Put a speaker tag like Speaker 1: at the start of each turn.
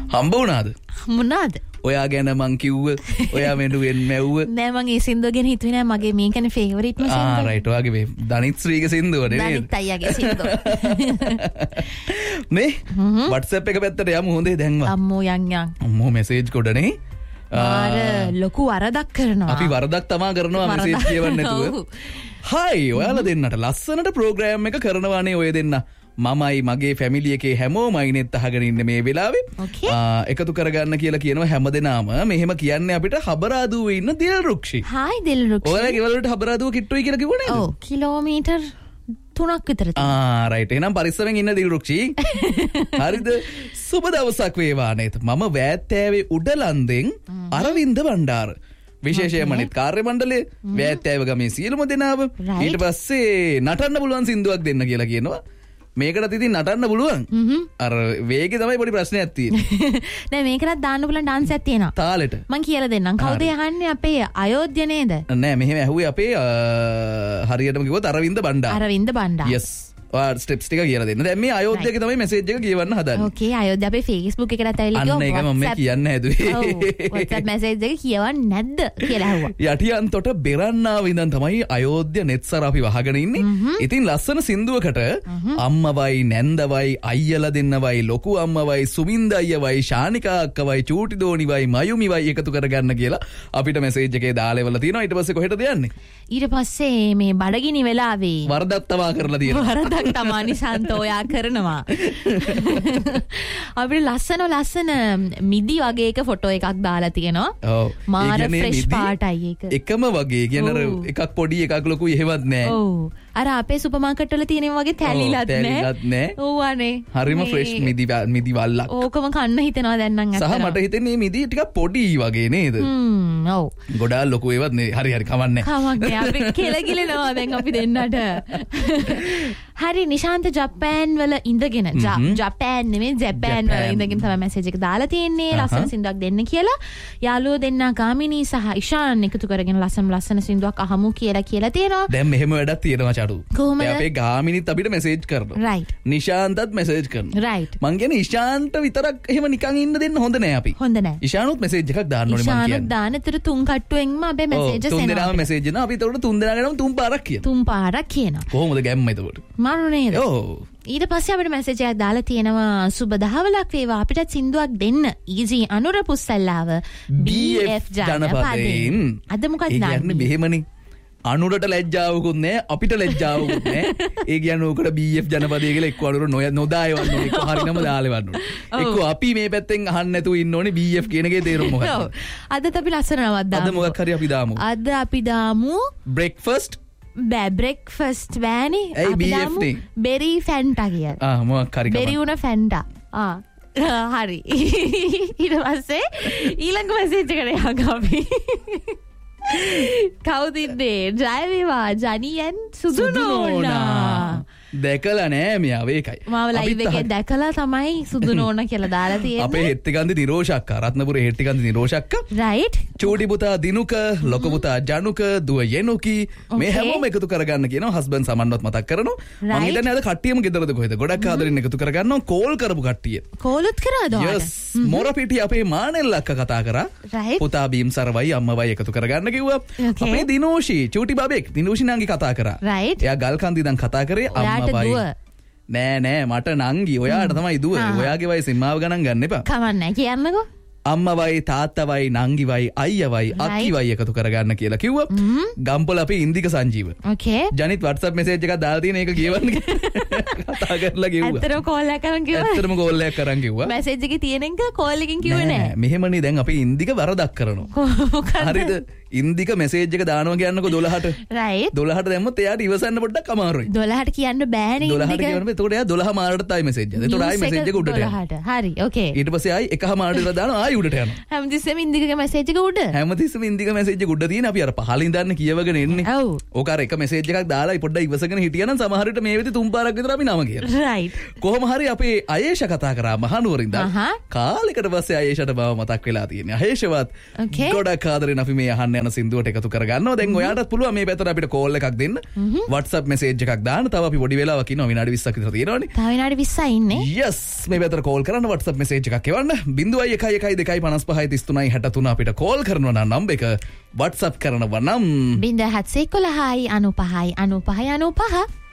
Speaker 1: හම්බ වුණාද?
Speaker 2: මොනවාද?
Speaker 1: ඔයා ගැන මං කිව්ව ඔයා මෙඩුවෙන් මැව්ව
Speaker 2: නෑ මං ඒ සින්දුව ගැන හිතුවේ නෑ මගේ මේකනේ ෆේවරිට්ම සින්දුව.
Speaker 1: රයිට් ඔයාගේ මේ දනිත් ශ්‍රීගේ සින්දුව නේ.
Speaker 2: දනිත් අයියාගේ සින්දුව.
Speaker 1: මේ WhatsApp එක පැත්තට යමු හොඳේ දැන් වා.
Speaker 2: අම්මෝ යන්.
Speaker 1: අම්මෝ මැසේජ් කොටනේ.
Speaker 2: ආර ලොකු වරදක් කරනවා.
Speaker 1: අපි වරදක් තමා කරනවා මැසේජ් කියවන්න නැතුව. හයි ඔයාලා දෙන්නට ලස්සනට ප්‍රෝග්‍රෑම් එක කරනවානේ ඔය දෙන්න. මමයි මගේ ෆැමිලි එකේ හැමෝමයි නෙත් අහගෙන ඉන්නේ මේ වෙලාවේ. එකතු කරගන්න කියලා කියනවා හැමදෙනාම. මෙහෙම කියන්නේ අපිට හබරාදුවේ ඉන්න දිල්රුක්ෂි.
Speaker 2: හායි දිල්රුක්ෂි.
Speaker 1: ඔයාලා ගෙවල් වලට හබරාදුව කිට්ටුයි කියලා කිව්ව නේද?
Speaker 2: ඔව් කිලෝමීටර් 3ක් විතර තියෙනවා.
Speaker 1: රයිට්. එහෙනම් පරිස්සමෙන් ඉන්න දිල්රුක්ෂි. හරිද? සුබ දවසක් වේවා නේද? මම වෑත්තෑවේ උඩලන්දෙන් අරවින්ද බණ්ඩාර. විශේෂයෙන්ම නිත් කාර්ය මණ්ඩලයේ වෑත්තෑව ගමේ සියලුම දෙනාව ඊට පස්සේ නටන්න පුළුවන් සින්දුවක් දෙන්න කියලා කියනවා. මේකට ඉතින් නටන්න පුළුවන්. අර වේගේ තමයි පොඩි ප්‍රශ්නයක් තියෙන්නේ.
Speaker 2: නෑ මේකටත් දාන්න පුළුවන් ඩාන්ස් එකක් තියෙනවා.
Speaker 1: තාලෙට.
Speaker 2: මං කියලා දෙන්නම්. කවුද අහන්නේ අපේ අයෝධ්‍ය නේද?
Speaker 1: නෑ මෙහෙම ඇහුවේ අපේ හරියටම කිව්වොත් අරවින්ද බණ්ඩාර.
Speaker 2: අරවින්ද බණ්ඩාර.
Speaker 1: yes. ඔයාලා ස්ටෙප්ස් ටික කියලා දෙන්න. දැන් මේ අයෝධ්‍යගේ තමයි මැසේජ් එක කියවන්න හදන්නේ.
Speaker 2: ඕකේ අයෝධ්‍ය අපේ Facebook එකකට ඇවිල්ලා කිව්වා.
Speaker 1: අන්න ඒක මම කියන්න හැදුවේ.
Speaker 2: ඔව්. WhatsApp මැසේජ් එක කියවන්නේ නැද්ද කියලා ඇහුවා.
Speaker 1: යටියන්තොට බෙරන්නාව ඉඳන් තමයි අයෝධ්‍ය නෙත්සර අපි වහගෙන ඉන්නේ. ඉතින් ලස්සන සින්දුවකට අම්මවයි නැන්දවයි අයියලා දෙන්නවයි ලොකු අම්මවයි සුමින්ද අයියවයි ශානිකා අක්කවයි චූටි දෝනිවයි මයුමිවයි එකතු කරගන්න කියලා අපිට මැසේජ් එකේ දාලා ඉවලා තියෙනවා. ඊට පස්සේ කොහෙටද යන්නේ?
Speaker 2: ඊට පස්සේ මේ බඩගිනි වෙලාවේ
Speaker 1: වරදක් තමා කරලා තියෙනවා.
Speaker 2: වරදක් තමා නිසන්ත ඔයා කරනවා. අපිට ලස්සන මිදි වගේ එක ෆොටෝ එකක් දාලා තියෙනවා.
Speaker 1: ඔව්.
Speaker 2: මාර ෆ්‍රෙෂ් පාටයි ඒක.
Speaker 1: එකම වගේ කියන්නේ එකක් පොඩි එකක් ලොකු එහෙවත් නැහැ.
Speaker 2: ඔව්. අර අපේ සුපර් මාකට් වල තියෙන වගේ තැලිලත් නැහැ. ඕවනේ.
Speaker 1: හරිම ෆ්‍රෙෂ් මිදි වල්ලක්.
Speaker 2: ඕකම කන්න හිතෙනවා දැන් නම් අතන.
Speaker 1: සහ මට හිතෙන්නේ මේ මිදි ටිකක් පොඩි වගේ නේද?
Speaker 2: ඔව්.
Speaker 1: ගොඩාක් ලොකු ඒවත් නේ. හරි කවන්නේ.
Speaker 2: කවන්නේ. අපි කෙලගිලනවා දැන් අපි දෙන්නට. හරි නිශාන්ත ජපාන් වල ඉඳගෙන ජපාන් නෙමෙයි ජපාන් වල ඉඳගෙන තමයි මැසේජ් එක දාලා තියෙන්නේ. ලස්සන සින්දුවක් දෙන්න කියලා. යාළුවෝ දෙන්නා ගාමිණී සහ ඉෂාන් එකතු කරගෙන ලස්සන සින්දුවක් අහමු කියලා තියෙනවා.
Speaker 1: දැන් මෙහෙම වැඩක් තියෙනවා චඩු.
Speaker 2: කොහොමද?
Speaker 1: අපේ ගාමිණීත් අපිට මැසේජ් කරනවා.
Speaker 2: රයිට්.
Speaker 1: නිශාන්තත් මැසේජ් කරනවා.
Speaker 2: රයිට්.
Speaker 1: මං කියන්නේ ඉෂාන්ට විතරක් එහෙම නිකන් ඉන්න දෙන්න හොඳ නෑ අපි.
Speaker 2: හොඳ නෑ.
Speaker 1: ඉෂානුත් මැසේජ් එකක් දාන්න ඕනේ මං කියන්නේ.
Speaker 2: ඉෂානුත් දාන. ඒතර තුන් කට්ටුවෙන්ම අපේ මැසේජස් එනවා.
Speaker 1: තුන් දෙනාම මැසේජ් එනවා. අපි ඒතකොට තුන් දෙනාගෙනම තුන් පාරක් කියනවා.
Speaker 2: තුන් පාරක් කියනවා.
Speaker 1: කොහොමද ගැම්ම ඒතකොට?
Speaker 2: මරු නේද?
Speaker 1: ඔව්.
Speaker 2: ඊට පස්සේ අපිට මැසේජ් එකක් දාලා තියෙනවා සුබ දහවලක් වේවා අපිට සින්දුවක් දෙන්න ඊජී අනුර පුස්සල්ලාව BF ජනපදයෙන්. අද මොකක්ද
Speaker 1: දාන්නේ? මෙහෙමනේ. අනුරට ලැජ්ජාවකුත් නැහැ අපිට ලැජ්ජාවකුත් නැහැ. ඒ කියන්නේ උකට BF ජනපදය කියලා එක්ක අනුර නොදායවන්න ඕනේ. එක්ක හරිනම දාලවන්න ඕනේ. එක්ක අපි මේ පැත්තෙන් අහන්න නැතුව ඉන්න ඕනේ BF කියන එකේ තේරුම මොකක්ද?
Speaker 2: අදත් අපි ලස්සනවක් දාමු.
Speaker 1: අද මොකක් හරි අපි දාමු.
Speaker 2: අද අපි දාමු
Speaker 1: breakfast
Speaker 2: breakfast වෑනේ
Speaker 1: අපි දාමු
Speaker 2: බෙරි ෆැන්ටා කියලා.
Speaker 1: මොකක් හරි
Speaker 2: බෙරි උන ෆැන්ටා. හරි. ඊට පස්සේ ඊළඟ මැසේජ් එකට යහගා අපි. කවුද ඉන්නේ? ජය වේවා ජනියන් සුදුනෝනා.
Speaker 1: දැකලා නෑ මෙයාව ඒකයි.
Speaker 2: මාව ලයිව් එකේ දැකලා තමයි සුදුනෝනා කියලා දාලා තියෙන්නේ.
Speaker 1: අපේ හෙට්ටිකන්දි නිරෝෂක්කා රත්නපුරේ හෙට්ටිකන්දි නිරෝෂක්කා.
Speaker 2: රයිට්.
Speaker 1: චූටි පුතා දිනුක ලොකු පුතා ජනුක දුව යෙනුකි මේ හැමෝම එකතු කරගන්න කියනවා. හස්බන්ඩ් සමන්වත් මතක් කරනවා. මම හිතන්නේ අද කට්ටියම ගෙදරද කොහෙද ගොඩක් ආදරෙන් එකතු කරගන්නවා. කෝල් කරපු කට්ටිය.
Speaker 2: කෝලුත් කරාද ඔයාලා?
Speaker 1: yes මොරපිටි අපේ මානෙල් අක්කා කතා කරා. පුතා බීම් සරවයි අම්මවයි එකතු කරගන්න කිව්වා. අපේ දිනෝෂි චූටි බබෙක් දිනෝෂි නංගි කතා කරා.
Speaker 2: රයිට්.
Speaker 1: එයා ගල්කන්දි ඉඳන් කතා කරේ අම්මවයි. නෑ මට නංගි ඔයාට තමයි දුව. ඔයාගේ වයසින් මාව ගණන් ගන්න එපා.
Speaker 2: කවන්නේ කියන්නකෝ.
Speaker 1: අම්මවයි තාත්තවයි නංගිවයි අයියවයි අක්කිවයි එකතු කරගන්න කියලා කිව්වා. ගම්පොල අපේ ඉන්දික සංජීව.
Speaker 2: ඕකේ.
Speaker 1: ජනිත් WhatsApp message එකක් දාලා තියෙන ඒක කියවන්න කතා කරලා කිව්වා.
Speaker 2: ඇත්තටම කෝල් එකක් කරන් කිව්වා.
Speaker 1: ඇත්තටම කෝල් එකක් කරන් කිව්වා.
Speaker 2: message එකේ තියෙන එක කෝල් එකකින් කිව්වේ නෑ.
Speaker 1: මෙහෙමනේ දැන් අපේ ඉන්දික වරදක් කරනවා. හරිද? ඉන්දික මැසේජ් එක දානවා කියන්නකෝ 12ට.
Speaker 2: රයිට්.
Speaker 1: 12ට දැම්මොත් එයාට ඉවසන්න පොඩ්ඩක් අමාරුයි.
Speaker 2: 12ට කියන්න බෑනේ ඉන්දික.
Speaker 1: 12ට කියන්න බෑ. එතකොට එයා 12 මාරට තමයි මැසේජ් එක. එතකොට ආයි මැසේජ් එක උඩට යනවා.
Speaker 2: 12ට. හරි. ඕකේ.
Speaker 1: ඊට පස්සේ ආයි 1 මාරට දානවා ආයි උඩට යනවා.
Speaker 2: හැමතිස්සෙම ඉන්දිකගේ මැසේජ් එක උඩ.
Speaker 1: හැමතිස්සෙම ඉන්දික මැසේජ් එක උඩ තියෙන අපි අර පහලින් දාන්න කියවගෙන එන්නේ.
Speaker 2: ඔව්.
Speaker 1: ඕක අර එක මැසේජ් එකක් දාලා පොඩ්ඩක් ඉවසගෙන හිටියනම් සමහර විට මේ වෙදි තුන් පාරක් විතර අපි නම කියනවා.
Speaker 2: රයිට්.
Speaker 1: කොහොම හරි අපේ අයේෂ කතා කරා මහනුවරින් දා. කාලෙකට පස්සේ අයේෂට බව මතක් වෙලා තියෙන්නේ. අයේෂවත් ගොඩක් ආදරෙන් අපි මේ අහන්න යන සින්දුවට එකතු කරගන්නවා. දැන් ඔයාටත් පුළුවන් මේ පැත්තට අපිට කෝල් එකක් දෙන්න. WhatsApp මැසේජ් එකක් දාන්න. තව අපි පොඩි වෙලාවක් ඉන්නවා විනාඩි 20ක් විතර තියෙනවනේ.
Speaker 2: තව විනාඩි 20යි ඉන්නේ.
Speaker 1: yes මේ පැත්තට කෝල් කරන්න WhatsApp මැසේජ් එකක් එවන්න. 0112556363 අපිට කෝල් කරනවා නම් නම්බර් එක WhatsApp කරනවා නම්
Speaker 2: 0711 95 95 95